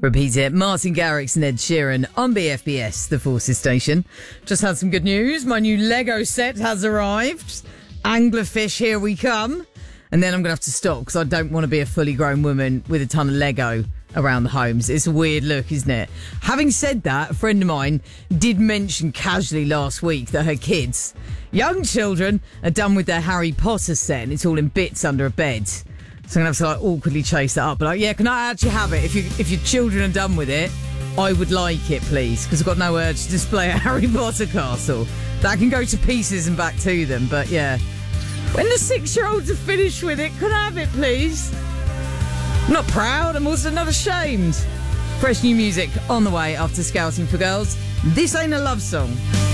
Repeat it. Martin Garrix and Ed Sheeran on BFBS, the Forces station. Just had some good news. My new Lego set has arrived. Anglerfish, here we come. And then I'm going to have to stop because I don't want to be a fully grown woman with a ton of Lego around the homes. It's a weird look, isn't it? Having said that, a friend of mine did mention casually last week that her kids, young children, are done with their Harry Potter set and it's all in bits under a bed. So I'm going to have to awkwardly chase that up. But can I actually have it? If your children are done with it, I would like it, please. Because I've got no urge to display a Harry Potter castle. That can go to pieces and back to them. But yeah, when the 6-year-olds are finished with it, can I have it, please? I'm not proud. I'm also not ashamed. Fresh new music on the way after Scouting for Girls. This ain't a love song.